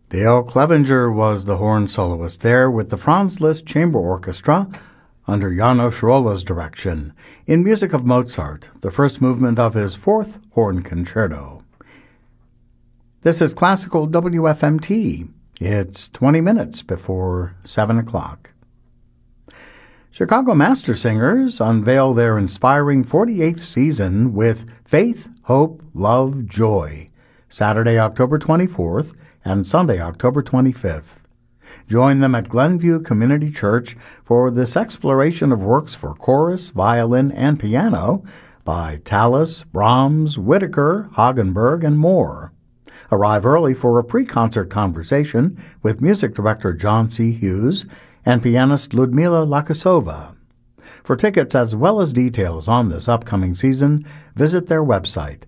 Dale Clevenger was the horn soloist there with the Franz Liszt Chamber Orchestra under János Rolla's direction in music of Mozart, the first movement of his fourth horn concerto. This is Classical WFMT. It's 20 minutes before 7 o'clock. Chicago Master Singers unveil their inspiring 48th season with Faith, Hope, Love, Joy, Saturday, October 24th and Sunday, October 25th. Join them at Glenview Community Church for this exploration of works for chorus, violin, and piano by Tallis, Brahms, Whitaker, Hagenberg, and more. Arrive early for a pre-concert conversation with music director John C. Hughes and pianist Ludmila Lakasova. For tickets as well as details on this upcoming season, visit their website,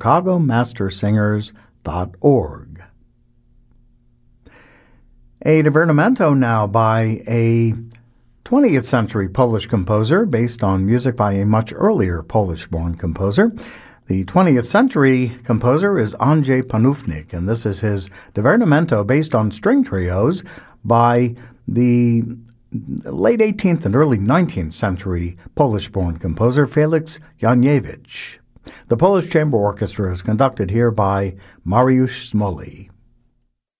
chicagomastersingers.org. A divertimento now by a 20th century Polish composer based on music by a much earlier Polish-born composer. The 20th century composer is Andrzej Panównik, and this is his divertimento based on string trios by the late 18th and early 19th century Polish-born composer Felix Janiewicz. The Polish Chamber Orchestra is conducted here by Mariusz Smolny.